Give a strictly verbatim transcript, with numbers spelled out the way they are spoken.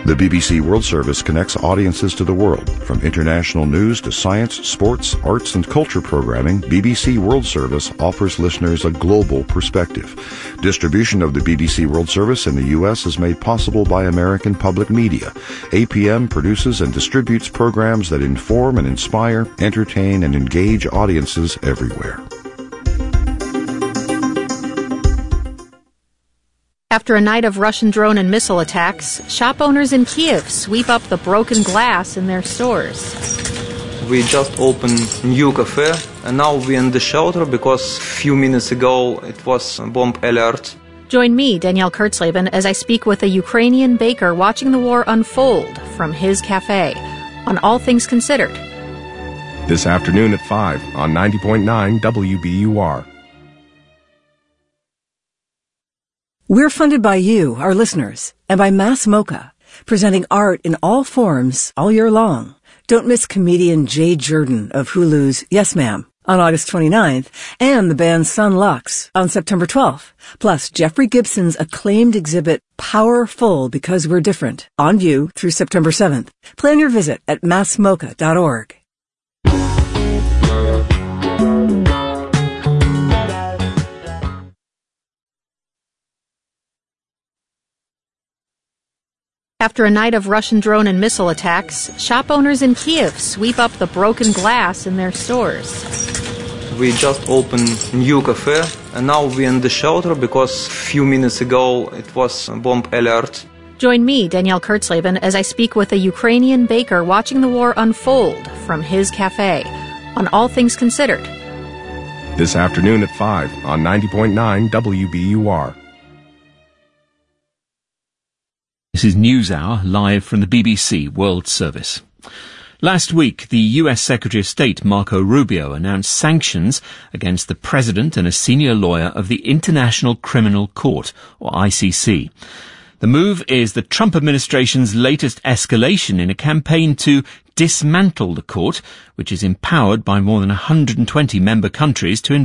The B B C World Service connects audiences to the world. From international news to science, sports, arts, and culture programming, B B C World Service offers listeners a global perspective. Distribution of the B B C World Service in the U S is made possible by American Public Media. A P M produces and distributes programs that inform and inspire, entertain, and engage audiences everywhere. After a night of Russian drone and missile attacks, shop owners in Kiev sweep up the broken glass in their stores. We just opened new cafe and now we're in the shelter because a few minutes ago it was a bomb alert. Join me, Danielle Kurtzleben, as I speak with a Ukrainian baker watching the war unfold from his cafe on All Things Considered. This afternoon at five on ninety point nine W B U R. We're funded by you, our listeners, and by Mass Mocha, presenting art in all forms all year long. Don't miss comedian Jay Jordan of Hulu's Yes Ma'am on August twenty-ninth and the band Sun Lux on September twelfth. Plus, Jeffrey Gibson's acclaimed exhibit Powerful Because We're Different on view through September seventh. Plan your visit at mass mocha dot org. After a night of Russian drone and missile attacks, shop owners in Kiev sweep up the broken glass in their stores. We just opened new cafe and now we're in the shelter because a few minutes ago it was a bomb alert. Join me, Danielle Kurtzleben, as I speak with a Ukrainian baker watching the war unfold from his cafe on All Things Considered. This afternoon at five on ninety point nine W B U R. This is NewsHour, live from the B B C World Service. Last week, the U S Secretary of State Marco Rubio announced sanctions against the president and a senior lawyer of the International Criminal Court, or I C C. The move is the Trump administration's latest escalation in a campaign to dismantle the court, which is empowered by more than one hundred twenty member countries to